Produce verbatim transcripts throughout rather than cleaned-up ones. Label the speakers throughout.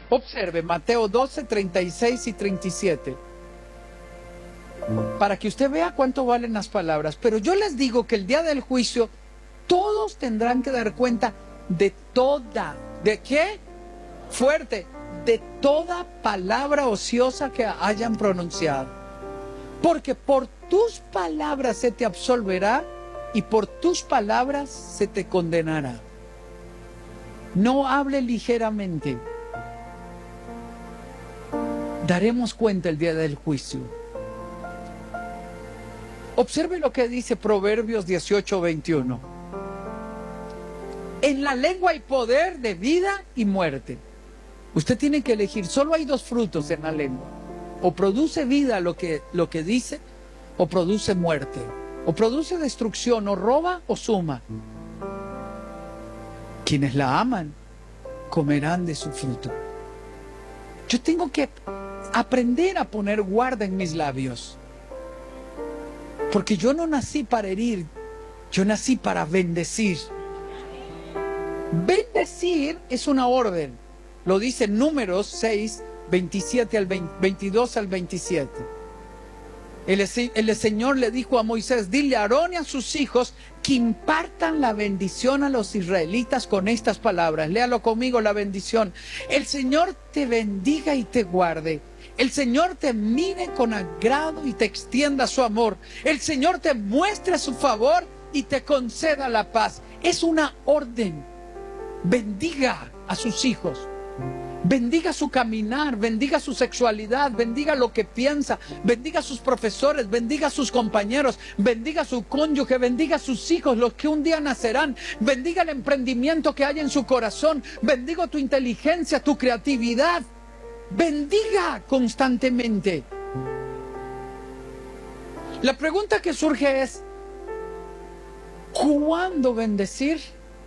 Speaker 1: Observe Mateo doce, treinta y seis y treinta y siete. Para que usted vea cuánto valen las palabras. Pero yo les digo que el día del juicio todos tendrán que dar cuenta de toda, ¿de qué? Fuerte, de toda palabra ociosa que hayan pronunciado. Porque por tus palabras se te absolverá y por tus palabras se te condenará. No hable ligeramente. Daremos cuenta el día del juicio. Observe lo que dice Proverbios dieciocho, veintiuno. En la lengua hay poder de vida y muerte. Usted tiene que elegir. Solo hay dos frutos en la lengua. O produce vida lo que, lo que dice, o produce muerte. O produce destrucción, o roba o suma. Quienes la aman comerán de su fruto. Yo tengo que aprender a poner guarda en mis labios. Porque yo no nací para herir, yo nací para bendecir. Bendecir es una orden. Lo dice Números seis, veintisiete al veinte, veintidós al veintisiete. El, el Señor le dijo a Moisés, dile a Aarón y a sus hijos que impartan la bendición a los israelitas con estas palabras. Léalo conmigo, la bendición. El Señor te bendiga y te guarde. El Señor te mire con agrado y te extienda su amor. El Señor te muestre su favor y te conceda la paz. Es una orden. Bendiga a sus hijos. Bendiga su caminar, bendiga su sexualidad, bendiga lo que piensa, bendiga a sus profesores, bendiga a sus compañeros, bendiga a su cónyuge, bendiga a sus hijos, los que un día nacerán, bendiga el emprendimiento que hay en su corazón, bendiga tu inteligencia, tu creatividad, bendiga constantemente. La pregunta que surge es, ¿cuándo bendecir?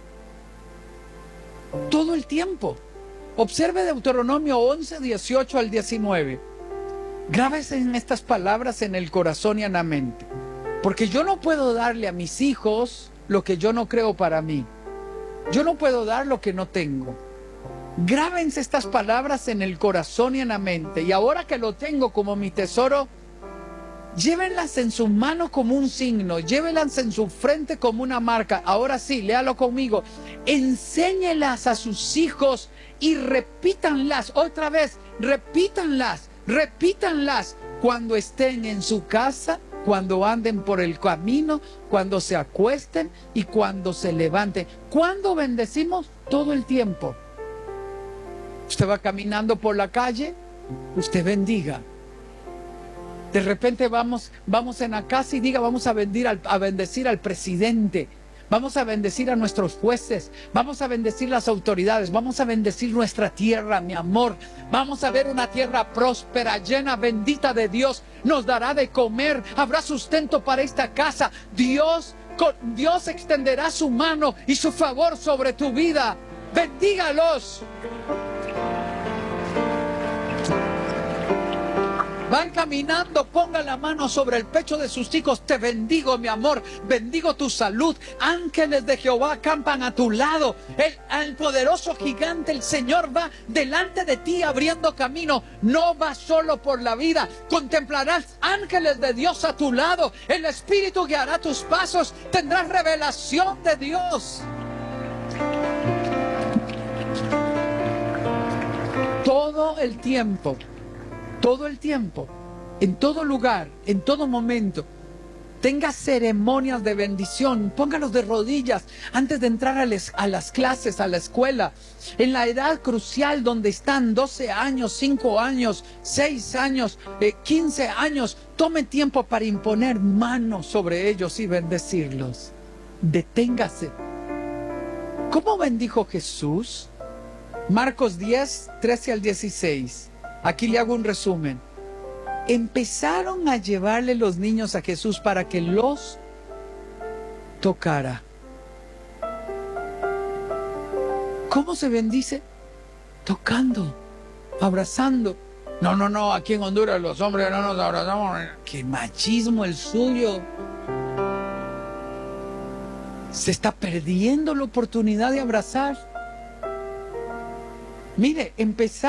Speaker 1: Todo el tiempo. Observe Deuteronomio once, dieciocho al diecinueve. Grábese en estas palabras en el corazón y en la mente. Porque yo no puedo darle a mis hijos lo que yo no creo para mí. Yo no puedo dar lo que no tengo. Grábense estas palabras en el corazón y en la mente. Y ahora que lo tengo como mi tesoro, llévenlas en sus manos como un signo, llévenlas en su frente como una marca. Ahora sí, léalo conmigo. Enséñelas a sus hijos y repítanlas otra vez, repítanlas, repítanlas cuando estén en su casa, cuando anden por el camino, cuando se acuesten y cuando se levanten. ¿Cuándo bendecimos? Todo el tiempo. Usted va caminando por la calle, usted bendiga. De repente vamos, vamos en la casa y diga, vamos a, bendir al, a bendecir al presidente. Vamos a bendecir a nuestros jueces, vamos a bendecir las autoridades, vamos a bendecir nuestra tierra, mi amor. Vamos a ver una tierra próspera, llena, bendita de Dios. Nos dará de comer, habrá sustento para esta casa. Dios, Dios extenderá su mano y su favor sobre tu vida. Bendígalos. Van caminando, ponga la mano sobre el pecho de sus hijos. Te bendigo, mi amor, bendigo tu salud. Ángeles de Jehová acampan a tu lado. El, el poderoso gigante, el Señor, va delante de ti abriendo camino. No vas solo por la vida, contemplarás ángeles de Dios a tu lado. El Espíritu guiará tus pasos, tendrás revelación de Dios. Todo el tiempo. Todo el tiempo, en todo lugar, en todo momento, tenga ceremonias de bendición, póngalos de rodillas antes de entrar a, les, a las clases, a la escuela, en la edad crucial donde están doce años, cinco años, seis años, eh, quince años, tome tiempo para imponer manos sobre ellos y bendecirlos. Deténgase. ¿Cómo bendijo Jesús? Marcos diez, trece al dieciséis. Aquí le hago un resumen. Empezaron a llevarle los niños a Jesús para que los tocara. ¿Cómo se bendice? Tocando, abrazando. No, no, no, aquí en Honduras los hombres no nos abrazamos. ¡Qué machismo el suyo! Se está perdiendo la oportunidad de abrazar. Mire, empezar